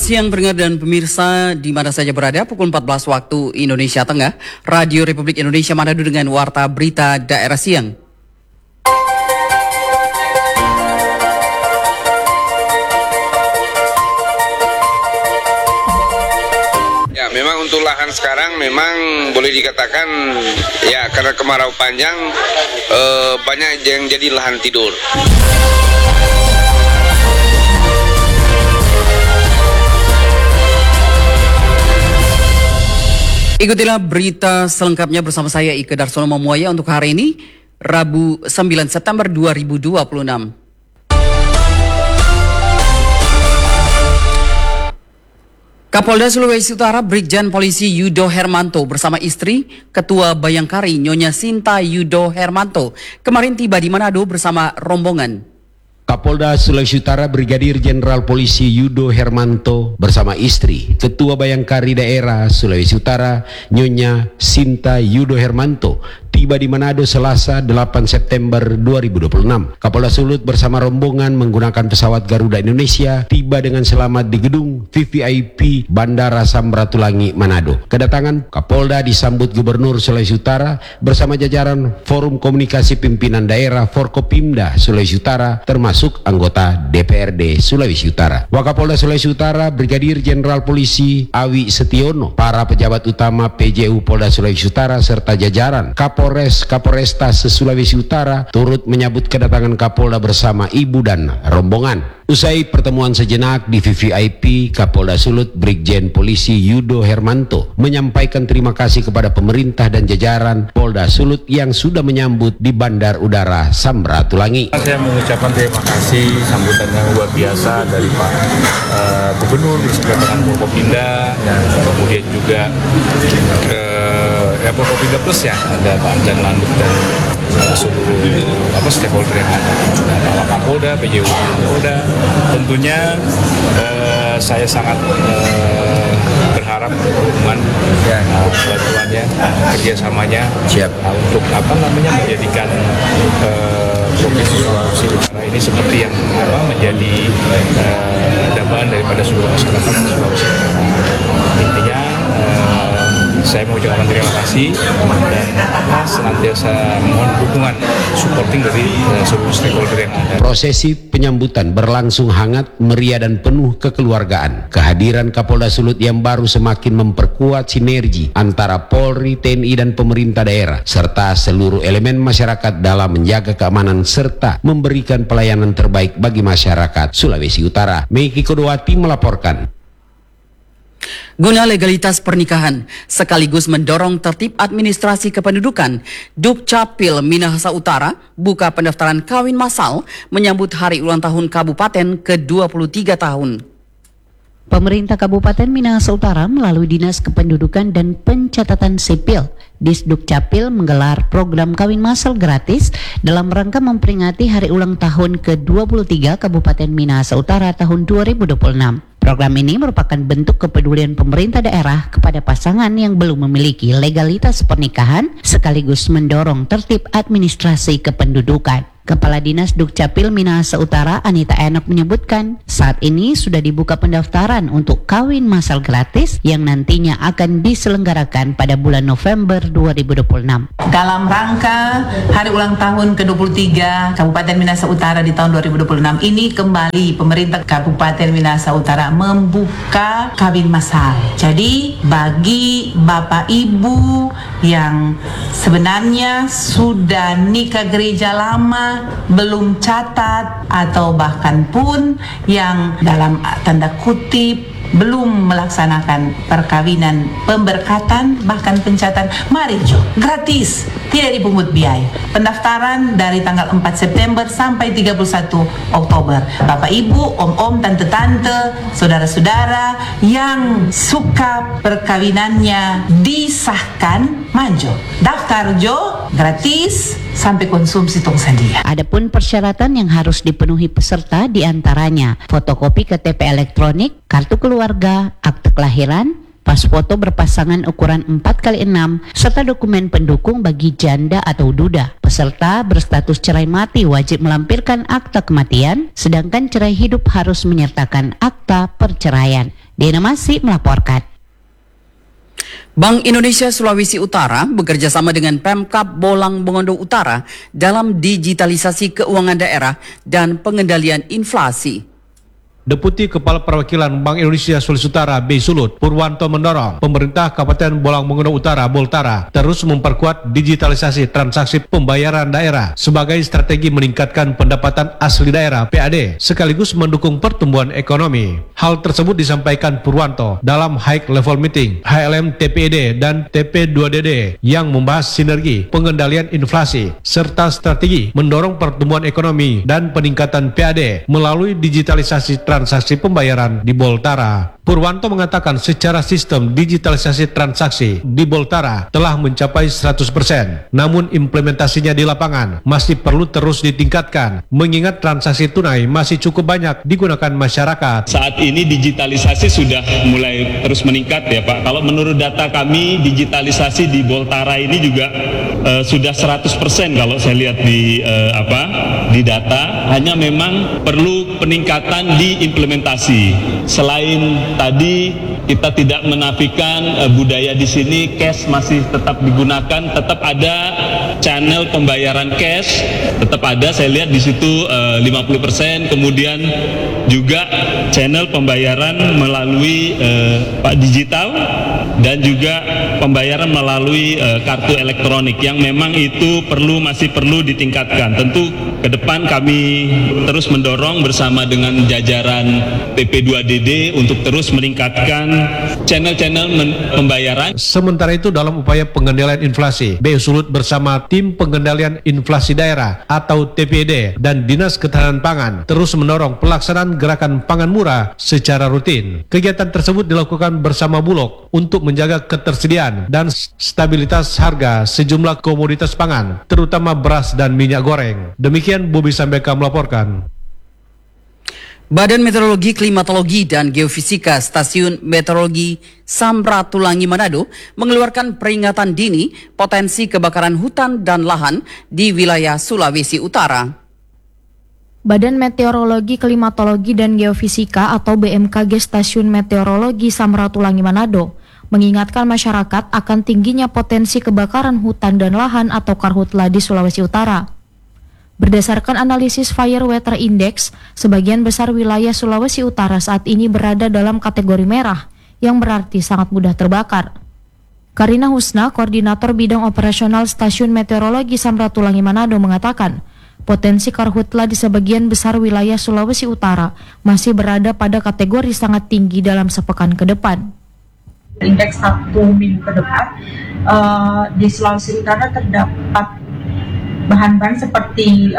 siang pendengar dan pemirsa di mana saja berada, pukul 14 waktu Indonesia Tengah, Radio Republik Indonesia Manado dengan Warta Berita Daerah Siang. Ya, memang untuk lahan sekarang memang boleh dikatakan ya karena kemarau panjang banyak yang jadi lahan tidur. Ikutilah berita selengkapnya bersama saya Ike Darsono Mamuaya untuk hari ini, Rabu 9 September 2026. Kapolda Sulawesi Utara Brigjen Polisi Yudo Hermanto bersama istri, Ketua Bayangkari Nyonya Sinta Yudo Hermanto, kemarin tiba di Manado bersama rombongan. Kapolda Sulawesi Utara Brigadir Jenderal Polisi Yudo Hermanto bersama istri, Ketua Bayangkari Daerah Sulawesi Utara Nyonya Sinta Yudo Hermanto tiba di Manado Selasa 8 September 2026. Kapolda Sulut bersama rombongan menggunakan pesawat Garuda Indonesia tiba dengan selamat di gedung VVIP Bandara Samratulangi Manado. Kedatangan Kapolda disambut Gubernur Sulawesi Utara bersama jajaran Forum Komunikasi Pimpinan Daerah Forkopimda Sulawesi Utara termasuk anggota DPRD Sulawesi Utara. Wakapolda Sulawesi Utara Brigadir Jenderal Polisi Awi Setiono, para pejabat utama PJU Polda Sulawesi Utara serta jajaran Kapolresta Sulawesi Utara turut menyambut kedatangan Kapolda bersama ibu dan rombongan. Usai pertemuan sejenak di VVIP, Kapolda Sulut Brigjen Polisi Yudo Hermanto menyampaikan terima kasih kepada pemerintah dan jajaran Polda Sulut yang sudah menyambut di Bandar Udara Samratulangi. Saya mengucapkan terima kasih sambutan yang luar biasa dari Pak Gubernur bersama dengan Forkopimda dan kemudian juga Forkopimda Plus ya, ada Pak Amjan Landuk dan seluruh stakeholder yang ada, Pak Kapolda, PJU Polda. Tentunya saya sangat berharap hubungan bantuannya, kerjasamanya untuk menjadikan Provinsi Sulawesi Utara ini seperti yang menjadi dambaan daripada seluruh masyarakat Sulawesi Utara. Intinya saya mengucapkan terima kasih dan senantiasa mohon dukungan supporting dari seluruh stakeholder yang ada. Prosesi penyambutan berlangsung hangat, meriah dan penuh kekeluargaan. Kehadiran Kapolda Sulut yang baru semakin memperkuat sinergi antara Polri, TNI dan pemerintah daerah serta seluruh elemen masyarakat dalam menjaga keamanan serta memberikan pelayanan terbaik bagi masyarakat Sulawesi Utara. Meiki Kodowati melaporkan. Guna legalitas pernikahan sekaligus mendorong tertib administrasi kependudukan, Dukcapil Minahasa Utara buka pendaftaran kawin massal menyambut hari ulang tahun Kabupaten ke-23 tahun. Pemerintah Kabupaten Minahasa Utara melalui Dinas Kependudukan dan Pencatatan Sipil Disdukcapil menggelar program kawin massal gratis dalam rangka memperingati hari ulang tahun ke-23 Kabupaten Minahasa Utara tahun 2026. Program ini merupakan bentuk kepedulian pemerintah daerah kepada pasangan yang belum memiliki legalitas pernikahan sekaligus mendorong tertib administrasi kependudukan. Kepala Dinas Dukcapil Minahasa Utara Anita Enok menyebutkan saat ini sudah dibuka pendaftaran untuk kawin massal gratis yang nantinya akan diselenggarakan pada bulan November 2026. Dalam rangka hari ulang tahun ke-23 Kabupaten Minahasa Utara di tahun 2026 ini kembali pemerintah Kabupaten Minahasa Utara membuka kawin massal. Jadi bagi Bapak Ibu yang sebenarnya sudah nikah gereja lama, belum catat atau bahkan pun yang dalam tanda kutip belum melaksanakan perkawinan, pemberkatan, bahkan pencatatan, mari Jo, gratis, tidak dipungut biaya. Pendaftaran dari tanggal 4 September sampai 31 Oktober. Bapak Ibu, om-om, tante-tante, saudara-saudara yang suka perkawinannya disahkan, maju. Daftar Jo, gratis, sampai konsumsi tong sandia. Adapun persyaratan yang harus dipenuhi peserta diantaranya fotokopi KTP elektronik, kartu keluarga, akte kelahiran, pas foto berpasangan ukuran 4x6, serta dokumen pendukung bagi janda atau duda. Peserta berstatus cerai mati wajib melampirkan akta kematian, sedangkan cerai hidup harus menyertakan akta perceraian. Diana Masih melaporkan. Bank Indonesia Sulawesi Utara bekerja sama dengan Pemkab Bolang Mongondo Utara dalam digitalisasi keuangan daerah dan pengendalian inflasi. Deputi Kepala Perwakilan Bank Indonesia Sulawesi Utara B. Sulut Purwanto mendorong pemerintah Kabupaten Bolang Mongondo Utara Boltara terus memperkuat digitalisasi transaksi pembayaran daerah sebagai strategi meningkatkan pendapatan asli daerah PAD sekaligus mendukung pertumbuhan ekonomi. Hal tersebut disampaikan Purwanto dalam High Level Meeting HLM TPED dan TP2DD yang membahas sinergi pengendalian inflasi serta strategi mendorong pertumbuhan ekonomi dan peningkatan PAD melalui digitalisasi transaksi pembayaran di Boltara. Purwanto mengatakan secara sistem digitalisasi transaksi di Boltara telah mencapai 100%. Namun implementasinya di lapangan masih perlu terus ditingkatkan mengingat transaksi tunai masih cukup banyak digunakan masyarakat. Saat ini digitalisasi sudah mulai terus meningkat ya Pak. Kalau menurut data kami digitalisasi di Boltara ini juga sudah 100% kalau saya lihat di data. Hanya memang perlu peningkatan di implementasi. Selain tadi kita tidak menafikan budaya di sini cash masih tetap digunakan, tetap ada channel pembayaran cash, tetap ada. Saya lihat di situ 50%, kemudian juga channel pembayaran melalui digital dan juga pembayaran melalui kartu elektronik yang memang itu masih perlu ditingkatkan. Tentu ke depan kami terus mendorong bersama dengan jajaran TP2DD untuk terus meningkatkan channel-channel pembayaran. Sementara itu dalam upaya pengendalian inflasi, B. Sulut bersama tim pengendalian inflasi daerah atau TPD dan Dinas Ketahanan Pangan terus mendorong pelaksanaan gerakan pangan murah secara rutin. Kegiatan tersebut dilakukan bersama Bulog untuk menjaga ketersediaan dan stabilitas harga sejumlah komoditas pangan, terutama beras dan minyak goreng. Demikian Bobi Sambeka melaporkan. Badan Meteorologi, Klimatologi, dan Geofisika Stasiun Meteorologi Samratulangi Manado mengeluarkan peringatan dini potensi kebakaran hutan dan lahan di wilayah Sulawesi Utara. Badan Meteorologi, Klimatologi, dan Geofisika atau BMKG Stasiun Meteorologi Samratulangi Manado mengingatkan masyarakat akan tingginya potensi kebakaran hutan dan lahan atau karhutla di Sulawesi Utara. Berdasarkan analisis Fire Weather Index, sebagian besar wilayah Sulawesi Utara saat ini berada dalam kategori merah, yang berarti sangat mudah terbakar. Karina Husna, Koordinator Bidang Operasional Stasiun Meteorologi Samratulangi Manado mengatakan, potensi karhutla di sebagian besar wilayah Sulawesi Utara masih berada pada kategori sangat tinggi dalam sepekan ke depan. Indeks 1 minggu ke depan di Sulawesi Utara terdapat bahan-bahan seperti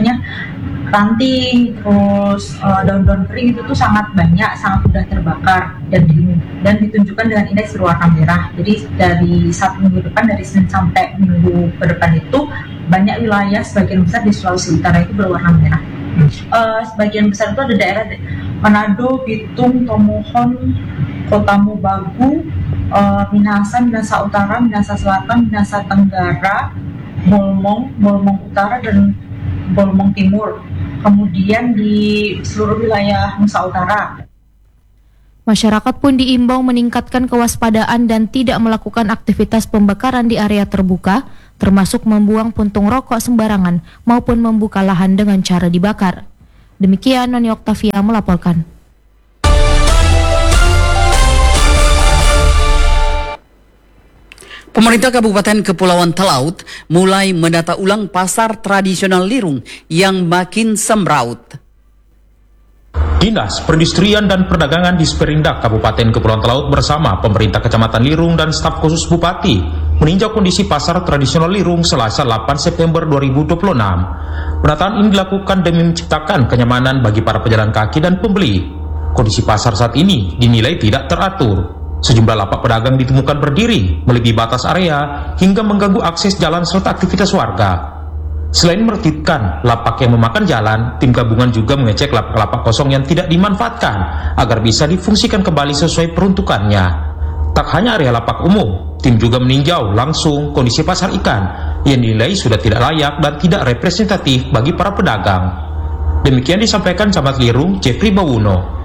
ranting, terus daun-daun kering itu tuh sangat banyak, sangat mudah terbakar dan ditunjukkan dengan indeks berwarna merah. Jadi dari 1 minggu depan, dari Senin sampai minggu ke depan itu banyak wilayah sebagian besar di Sulawesi Utara itu berwarna merah. Sebagian besar itu ada daerah Manado, Bitung, Tomohon, Kota Mobagu, Minahasa, Minahasa Utara, Minahasa Selatan, Minahasa Tenggara, Bolmong Utara, dan Bolmong Timur. Kemudian di seluruh wilayah Nusa Utara. Masyarakat pun diimbau meningkatkan kewaspadaan dan tidak melakukan aktivitas pembakaran di area terbuka, termasuk membuang puntung rokok sembarangan maupun membuka lahan dengan cara dibakar. Demikian Noni Oktavia melaporkan. Pemerintah Kabupaten Kepulauan Talaut mulai mendata ulang pasar tradisional Lirung yang makin semraut. Dinas Perindustrian dan Perdagangan di Sperindak Kabupaten Kepulauan Talaut bersama pemerintah Kecamatan Lirung dan staf khusus Bupati meninjau kondisi pasar tradisional Lirung Selasa 8 September 2026. Penataan ini dilakukan demi menciptakan kenyamanan bagi para pejalan kaki dan pembeli. Kondisi pasar saat ini dinilai tidak teratur. Sejumlah lapak pedagang ditemukan berdiri melebihi batas area hingga mengganggu akses jalan serta aktivitas warga. Selain menertibkan lapak yang memakan jalan, tim gabungan juga mengecek lapak-lapak kosong yang tidak dimanfaatkan agar bisa difungsikan kembali sesuai peruntukannya. Tak hanya area lapak umum, tim juga meninjau langsung kondisi pasar ikan yang dinilai sudah tidak layak dan tidak representatif bagi para pedagang. Demikian disampaikan Camat Lirung Jeffrey Bawuno.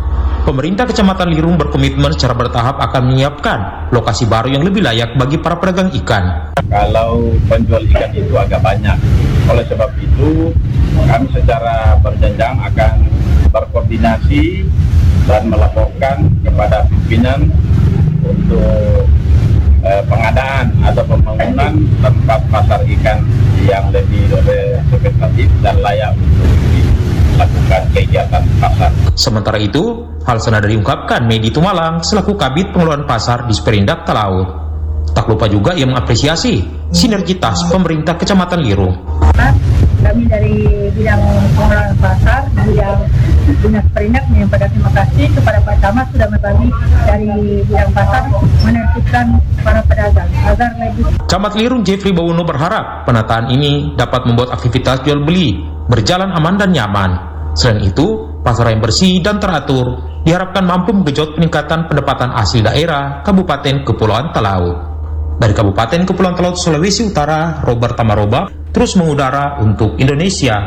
Pemerintah Kecamatan Lirung berkomitmen secara bertahap akan menyiapkan lokasi baru yang lebih layak bagi para pedagang ikan. Kalau penjual ikan itu agak banyak, oleh sebab itu kami secara berjenjang akan berkoordinasi dan melaporkan kepada pimpinan untuk pengadaan atau pembangunan tempat pasar ikan yang lebih representatif dan layak untuk lakukan kegiatan pasar. Sementara itu, hal senada diungkapkan Medi Tumalang selaku Kabid Pengelolaan Pasar di Sperindak Talaut. Tak lupa juga ia mengapresiasi sinergitas pemerintah Kecamatan Lirung. Kami dari bidang pengelolaan pasar, bidang dinas Perindak menyampaikan terima kasih kepada Pak Camat sudah berbagi dari bidang pasar menertibkan para pedagang agar lebih. Camat Lirung Jeffrey Bawuno berharap penataan ini dapat membuat aktivitas jual beli berjalan aman dan nyaman. Selain itu, pasar yang bersih dan teratur diharapkan mampu menggenjot peningkatan pendapatan asli daerah Kabupaten Kepulauan Talaut. Dari Kabupaten Kepulauan Talaut, Sulawesi Utara, Robert Tamaroba terus mengudara untuk Indonesia.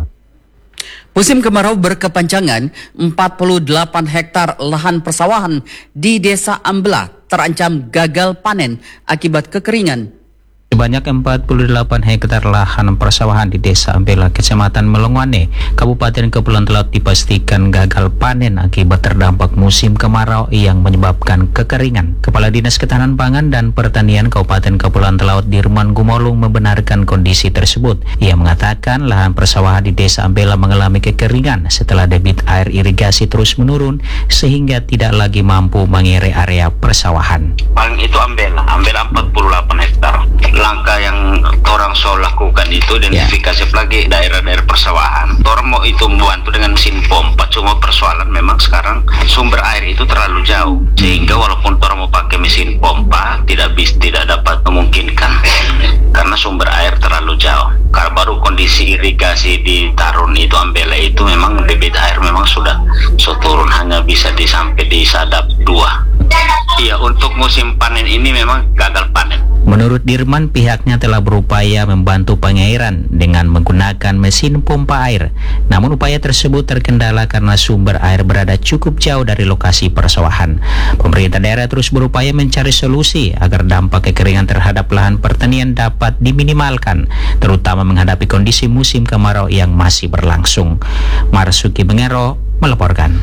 Musim kemarau berkepanjangan, 48 hektar lahan persawahan di Desa Ambela terancam gagal panen akibat kekeringan. Sebanyak 48 hektar lahan persawahan di Desa Ambela, Kecamatan Melongwane, Kabupaten Kepulauan Talaut dipastikan gagal panen akibat terdampak musim kemarau yang menyebabkan kekeringan. Kepala Dinas Ketahanan Pangan dan Pertanian Kabupaten Kepulauan Talaut Dirman Gumolung membenarkan kondisi tersebut. Ia mengatakan lahan persawahan di Desa Ambela mengalami kekeringan setelah debit air irigasi terus menurun sehingga tidak lagi mampu mengairi area persawahan. Paling itu Ambela 48 hektar. Langkah yang orang so lakukan itu identifikasi lagi daerah-daerah persawahan. Orang mau itu membantu dengan mesin pompa, cuma persoalan memang sekarang sumber air itu terlalu jauh, sehingga walaupun orang mau pakai mesin pompa tidak dapat memungkinkan karena sumber air terlalu jauh. Karena baru kondisi irigasi di Tarun itu Ambela itu memang debit air memang sudah turun, hanya bisa sampai di Sadap 2. Iya, untuk musim panen ini memang gagal panen. Menurut Dirman, pihaknya telah berupaya membantu pengairan dengan menggunakan mesin pompa air. Namun upaya tersebut terkendala karena sumber air berada cukup jauh dari lokasi persawahan. Pemerintah daerah terus berupaya mencari solusi agar dampak kekeringan terhadap lahan pertanian dapat diminimalkan, terutama menghadapi kondisi musim kemarau yang masih berlangsung. Marsuki Bengero melaporkan.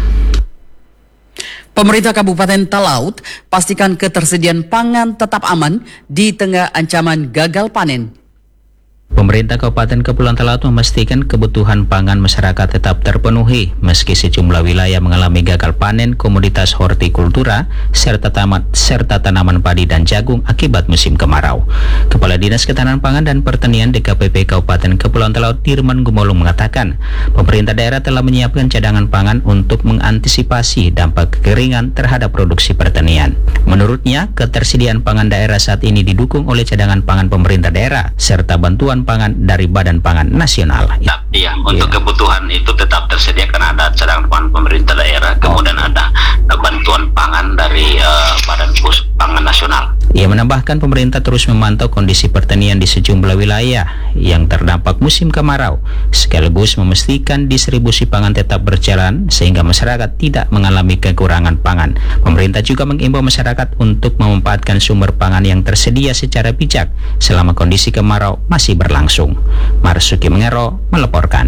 Pemerintah Kabupaten Talaut pastikan ketersediaan pangan tetap aman di tengah ancaman gagal panen. Pemerintah Kabupaten Kepulauan Talaut memastikan kebutuhan pangan masyarakat tetap terpenuhi meski sejumlah wilayah mengalami gagal panen komoditas hortikultura serta tanaman padi dan jagung akibat musim kemarau. Kepala Dinas Ketahanan Pangan dan Pertanian DKPP Kabupaten Kepulauan Talaut Dirman Gumolung mengatakan, pemerintah daerah telah menyiapkan cadangan pangan untuk mengantisipasi dampak kekeringan terhadap produksi pertanian. Menurutnya, ketersediaan pangan daerah saat ini didukung oleh cadangan pangan pemerintah daerah serta bantuan pangan dari Badan Pangan Nasional. Iya, untuk kebutuhan itu tetap tersedia karena ada cadangan pangan pemerintah daerah, kemudian ada bantuan pangan dari Badan Pangan Nasional. Ia menambahkan pemerintah terus memantau kondisi pertanian di sejumlah wilayah yang terdampak musim kemarau, sekaligus memastikan distribusi pangan tetap berjalan sehingga masyarakat tidak mengalami kekurangan pangan. Pemerintah juga mengimbau masyarakat untuk memanfaatkan sumber pangan yang tersedia secara bijak selama kondisi kemarau masih berlangsung. Marsuki Mengero melaporkan.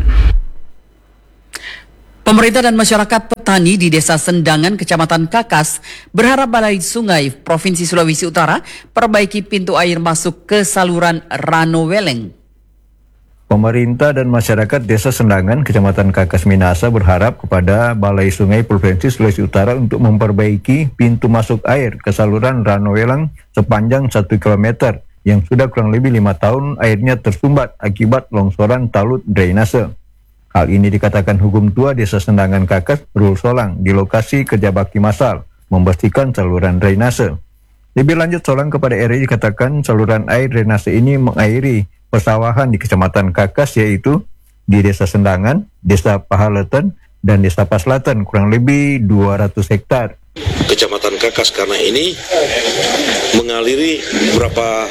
Pemerintah dan masyarakat petani di Desa Sendangan, Kecamatan Kakas berharap Balai Sungai Provinsi Sulawesi Utara perbaiki pintu air masuk ke saluran Rano Weleng. Pemerintah dan masyarakat Desa Sendangan, Kecamatan Kakas Minahasa berharap kepada Balai Sungai Provinsi Sulawesi Utara untuk memperbaiki pintu masuk air ke saluran Rano Weleng sepanjang 1 km yang sudah kurang lebih 5 tahun airnya tersumbat akibat longsoran talut drainase. Hal ini dikatakan Hukum Tua Desa Sendangan Kakas, Rul Solang, di lokasi kerja bakti massal membersihkan saluran drainase. Lebih lanjut, Solang kepada RRI dikatakan saluran air drainase ini mengairi persawahan di Kecamatan Kakas, yaitu di Desa Sendangan, Desa Pahaleten, dan Desa Paslatan kurang lebih 200 hektar. Kecamatan Kakas karena ini mengaliri beberapa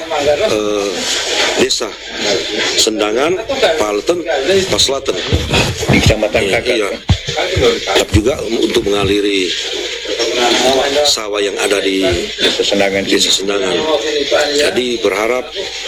desa Sendangan, Pahaleten, Paslatan di Kecamatan Kakas. Iya. tapi juga untuk mengaliri sawah yang ada di Desa Sendangan. Jadi berharap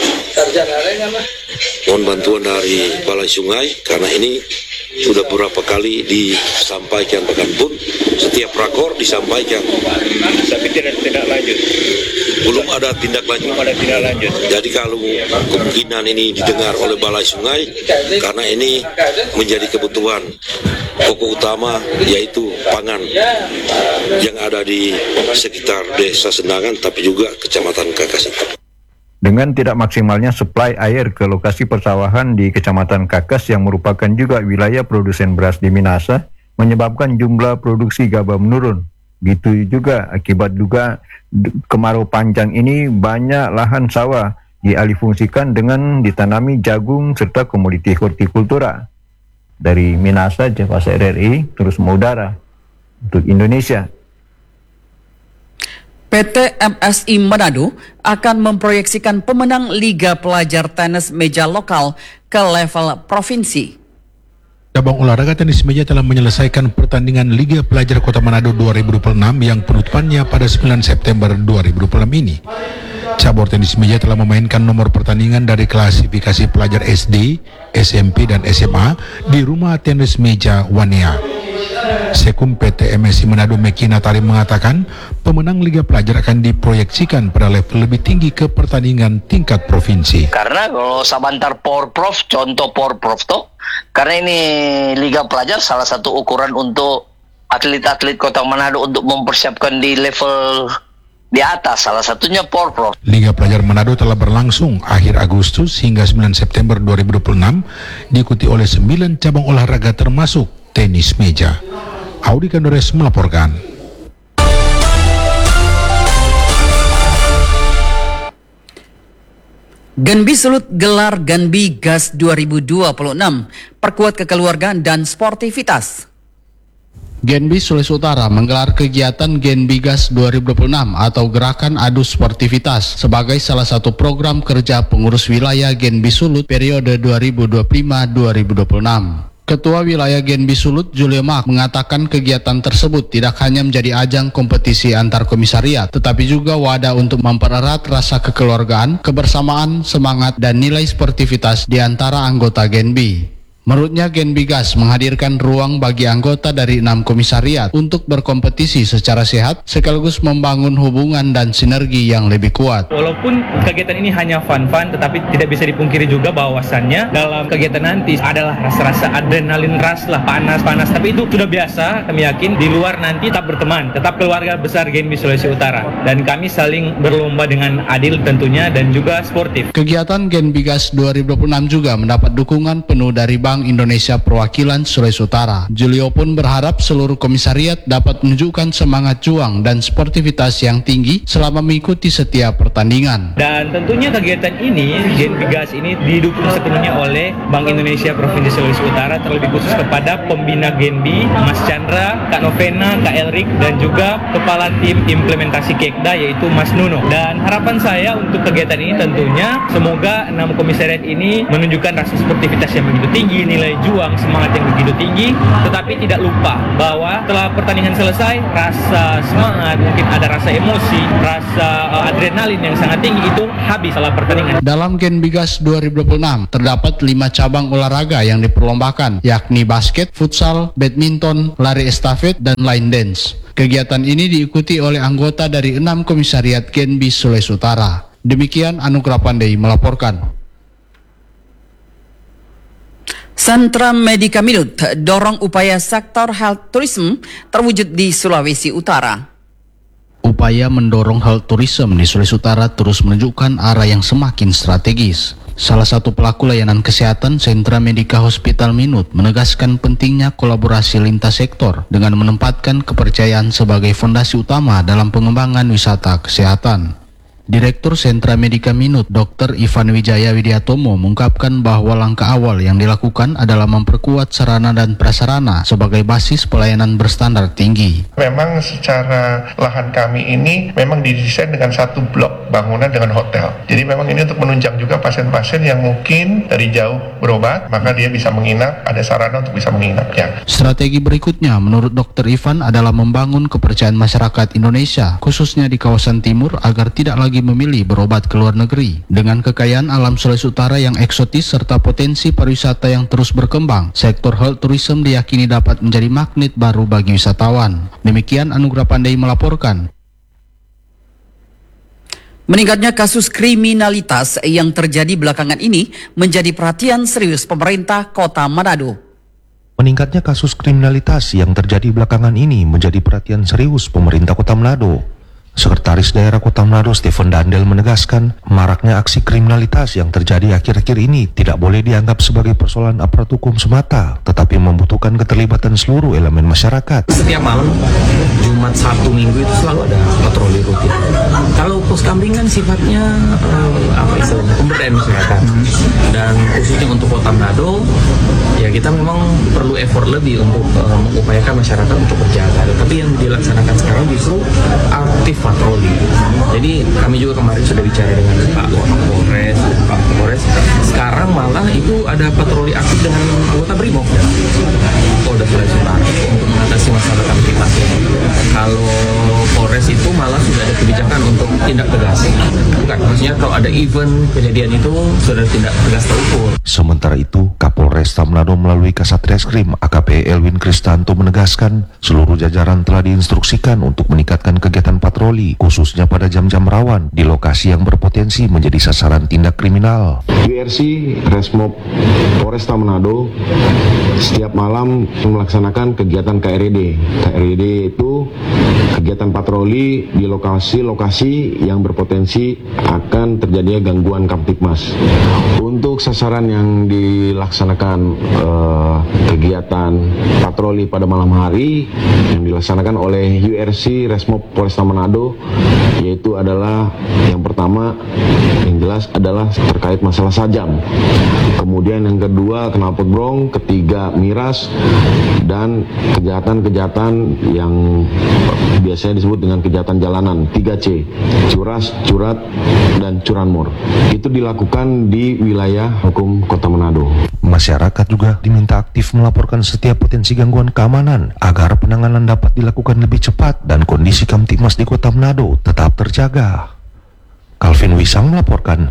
mohon bantuan dari Balai Sungai, karena ini sudah beberapa kali disampaikan, bahkan pun setiap rakor disampaikan, tapi tidak lanjut. Belum ada tindak lanjut. Jadi kalau kemungkinan ini didengar oleh Balai Sungai, karena ini menjadi kebutuhan pokok utama, yaitu pangan yang ada di sekitar Desa Sendangan, tapi juga Kecamatan Kakas. Dengan tidak maksimalnya suplai air ke lokasi persawahan di Kecamatan Kakas yang merupakan juga wilayah produsen beras di Minahasa, menyebabkan jumlah produksi gabah menurun. Gitu juga akibat juga kemarau panjang ini, banyak lahan sawah dialihfungsikan dengan ditanami jagung serta komoditi hortikultura. Dari Minahasa, Jevas RRI, terus mengudara untuk Indonesia. PT MSI Manado akan memproyeksikan pemenang Liga Pelajar Tenis Meja Lokal ke level provinsi. Cabang olahraga tenis meja telah menyelesaikan pertandingan Liga Pelajar Kota Manado 2026 yang penutupannya pada 9 September 2026 ini. Cabur tenis meja telah memainkan nomor pertandingan dari klasifikasi pelajar SD, SMP, dan SMA di rumah tenis meja Wania. Sekum PT MSI Manado Mekina Tari mengatakan pemenang Liga Pelajar akan diproyeksikan pada level lebih tinggi ke pertandingan tingkat provinsi. Karena kalau sabantar Porprov, contoh Porprov toh, karena ini Liga Pelajar salah satu ukuran untuk atlet-atlet Kota Manado untuk mempersiapkan di level di atas, salah satunya Porprov. Liga Pelajar Manado telah berlangsung akhir Agustus hingga 9 September 2026, diikuti oleh 9 cabang olahraga termasuk tenis meja. Audi Kandores melaporkan. Genbi Sulut gelar Genbi Gas 2026, perkuat kekeluargaan dan sportivitas. Genbi Sulawesi Utara menggelar kegiatan Genbi Gas 2026 atau Gerakan Adu Sportivitas sebagai salah satu program kerja pengurus wilayah Genbi Sulut periode 2025-2026. Ketua Wilayah Genbi Sulut, Julio Mak, mengatakan kegiatan tersebut tidak hanya menjadi ajang kompetisi antar komisariat, tetapi juga wadah untuk mempererat rasa kekeluargaan, kebersamaan, semangat, dan nilai sportivitas di antara anggota Genbi. Menurutnya Genbi Gas menghadirkan ruang bagi anggota dari 6 komisariat untuk berkompetisi secara sehat sekaligus membangun hubungan dan sinergi yang lebih kuat. Walaupun kegiatan ini hanya fun-fun, tetapi tidak bisa dipungkiri juga bahwasannya dalam kegiatan nanti adalah rasa-rasa adrenalin rush lah, panas-panas, tapi itu sudah biasa. Kami yakin di luar nanti tetap berteman, tetap keluarga besar Genbi Sulawesi Utara, dan kami saling berlomba dengan adil tentunya dan juga sportif. Kegiatan Genbi Gas 2026 juga mendapat dukungan penuh dari Bank Indonesia Perwakilan Sulawesi Utara. Julio pun berharap seluruh komisariat dapat menunjukkan semangat juang dan sportivitas yang tinggi selama mengikuti setiap pertandingan. Dan tentunya kegiatan ini, Genbi Gas ini didukung sepenuhnya oleh Bank Indonesia Provinsi Sulawesi Utara, terlebih khusus kepada pembina Genbi, Mas Chandra, Kak Novena, Kak Elrik, dan juga Kepala Tim Implementasi Kekda yaitu Mas Nuno. Dan harapan saya untuk kegiatan ini tentunya semoga 6 komisariat ini menunjukkan rasa sportivitas yang begitu tinggi, nilai juang, semangat yang begitu tinggi, tetapi tidak lupa bahwa setelah pertandingan selesai, rasa semangat, mungkin ada rasa emosi, rasa adrenalin yang sangat tinggi itu habis setelah pertandingan. Dalam Genbi Gas 2026 terdapat 5 cabang olahraga yang diperlombakan, yakni basket, futsal, badminton, lari estafet, dan line dance. Kegiatan ini diikuti oleh anggota dari 6 komisariat Genbi Sulawesi Utara. Demikian Anugrah Pandey melaporkan. Sentra Medika Minut dorong upaya sektor health tourism terwujud di Sulawesi Utara. Upaya mendorong health tourism di Sulawesi Utara terus menunjukkan arah yang semakin strategis. Salah satu pelaku layanan kesehatan Sentra Medika Hospital Minut menegaskan pentingnya kolaborasi lintas sektor dengan menempatkan kepercayaan sebagai fondasi utama dalam pengembangan wisata kesehatan. Direktur Sentra Medika Minut, Dr. Ivan Wijaya Widiatomo mengungkapkan bahwa langkah awal yang dilakukan adalah memperkuat sarana dan prasarana sebagai basis pelayanan berstandar tinggi. Memang secara lahan kami ini memang didesain dengan satu blok bangunan dengan hotel. Jadi memang ini untuk menunjang juga pasien-pasien yang mungkin dari jauh berobat, maka dia bisa menginap, ada sarana untuk bisa menginapnya. Strategi berikutnya menurut Dr. Ivan adalah membangun kepercayaan masyarakat Indonesia, khususnya di kawasan timur agar tidak lagi memilih berobat ke luar negeri. Dengan kekayaan alam Sulawesi Utara yang eksotis serta potensi pariwisata yang terus berkembang, sektor health tourism diyakini dapat menjadi magnet baru bagi wisatawan. Demikian Anugrah Pandai melaporkan. Meningkatnya kasus kriminalitas yang terjadi belakangan ini menjadi perhatian serius pemerintah Kota Manado. Meningkatnya kasus kriminalitas yang terjadi belakangan ini menjadi perhatian serius pemerintah Kota Manado. Sekretaris Daerah Kota Manado Stephen Dandel menegaskan, maraknya aksi kriminalitas yang terjadi akhir-akhir ini tidak boleh dianggap sebagai persoalan aparat hukum semata, tetapi membutuhkan keterlibatan seluruh elemen masyarakat. Setiap malam, Jumat, Sabtu, Minggu itu selalu ada patroli rutin. Kalau pos kambing kan sifatnya pemberdayaan masyarakat, dan khususnya untuk Kota Manado, ya kita memang perlu effort lebih untuk mengupayakan masyarakat untuk berjaga. Tapi yang dilaksanakan sekarang justru aktif patroli. Jadi kami juga kemarin sudah bicara dengan Pak Kapolres, Pak Kapolres. Sekarang malah itu ada patroli aktif dengan anggota Brimob ya, Polda Sulawesi Utara untuk mengatasi masalah kamtipas. Kalau Polres itu malah sudah ada kebijakan untuk tindak tegas. Bukan, maksudnya kalau ada event kejadian itu sudah tindak tegas terukur. Sementara itu, Kapolres Manado melalui Kasat Reskrim AKP Elwin Kristanto menegaskan seluruh jajaran telah diinstruksikan untuk meningkatkan kegiatan patroli, khususnya pada jam-jam rawan di lokasi yang berpotensi menjadi sasaran tindak kriminal. URC Resmob Polresta Manado setiap malam melaksanakan kegiatan KRD. KRD itu kegiatan patroli di lokasi-lokasi yang berpotensi akan terjadinya gangguan Kamtipmas. Untuk sasaran yang dilaksanakan kegiatan patroli pada malam hari yang dilaksanakan oleh URC Resmob Polresta Manado, yaitu adalah yang pertama yang jelas adalah terkait masalah sajam, kemudian yang kedua knalpot brong, ketiga miras, dan kejahatan-kejahatan yang biasanya disebut dengan kejahatan jalanan 3C, curas, curat, dan curanmor. Itu dilakukan di wilayah hukum Kota Manado. Masyarakat juga diminta aktif melaporkan setiap potensi gangguan keamanan agar penanganan dapat dilakukan lebih cepat dan kondisi Kamtipmas di Kota Manado tetap terjaga. Calvin Wisang melaporkan.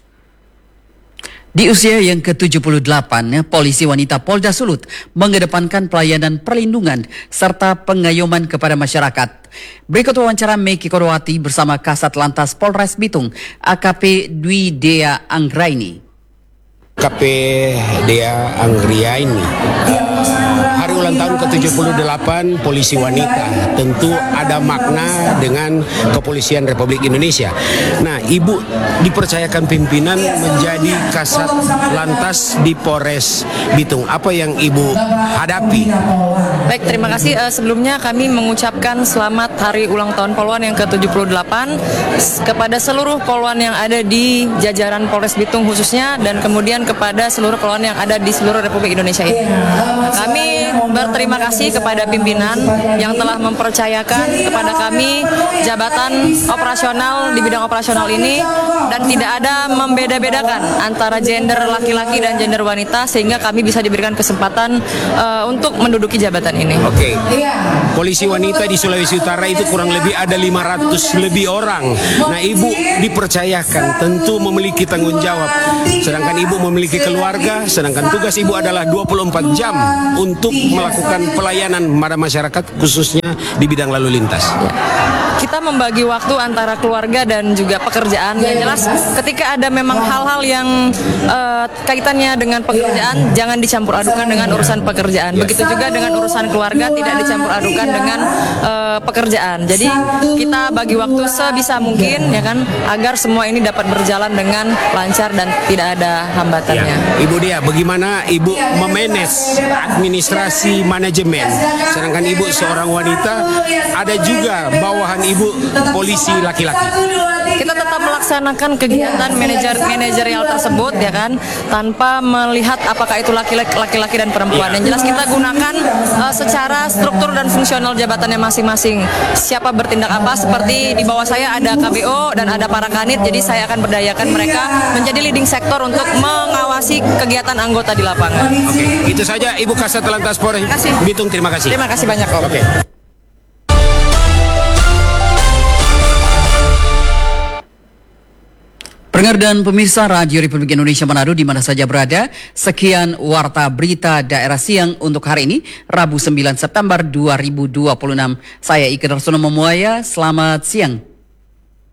Di usia yang ke-78, polisi wanita Polda Sulut mengedepankan pelayanan perlindungan serta pengayoman kepada masyarakat. Berikut wawancara Meki Kodowati bersama Kasat Lantas Polres Bitung, AKP Dwi Dea Anggraini. AKP Dea Anggraini. Hari ulang tahun ke-78 polisi wanita tentu ada makna dengan Kepolisian Republik Indonesia. Nah, Ibu dipercayakan pimpinan menjadi Kasat Lantas di Polres Bitung. Apa yang Ibu hadapi? Baik, terima kasih. Sebelumnya kami mengucapkan selamat hari ulang tahun Polwan yang ke-78 kepada seluruh Polwan yang ada di jajaran Polres Bitung khususnya, dan kemudian kepada seluruh Polwan yang ada di seluruh Republik Indonesia ini. Kami berterima kasih kepada pimpinan yang telah mempercayakan kepada kami jabatan operasional di bidang operasional ini, dan tidak ada membeda-bedakan antara gender laki-laki dan gender wanita, sehingga kami bisa diberikan kesempatan untuk menduduki jabatan ini. Oke. Polisi wanita di Sulawesi Utara itu kurang lebih ada 500 lebih orang. Nah, Ibu dipercayakan tentu memiliki tanggung jawab. Sedangkan Ibu memiliki keluarga, sedangkan tugas Ibu adalah 24 jam untuk melakukan pelayanan pada masyarakat khususnya di bidang lalu lintas. Kita membagi waktu antara keluarga dan juga pekerjaan. Yang jelas ketika ada memang hal-hal yang kaitannya dengan pekerjaan, jangan dicampur adukan dengan urusan pekerjaan. Begitu juga dengan urusan keluarga, tidak dicampur adukan dengan pekerjaan. Jadi kita bagi waktu sebisa mungkin, ya kan, agar semua ini dapat berjalan dengan lancar dan tidak ada hambatannya. Ya. Ibu Dea, bagaimana Ibu memanage administrasi manajemen? Sedangkan Ibu seorang wanita, ada juga bawahan Ibu polisi laki-laki. kita tetap melaksanakan kegiatan manajerial tersebut ya kan, tanpa melihat apakah itu laki-laki dan perempuan. Yang jelas kita gunakan secara struktur dan fungsional jabatannya masing-masing. Siapa bertindak apa, seperti di bawah saya ada KBO dan ada para kanit, jadi saya akan berdayakan mereka menjadi leading sektor untuk mengawasi kegiatan anggota di lapangan. Oke, itu saja Ibu Kasat Lantas Polres Bitung, terima kasih. Terima kasih banyak Om. Oke. Pendengar dan pemirsa Radio Republik Indonesia Manado di mana saja berada, sekian Warta Berita Daerah Siang untuk hari ini, Rabu 9 September 2026. Saya Ika Darsono Memuaya, selamat siang.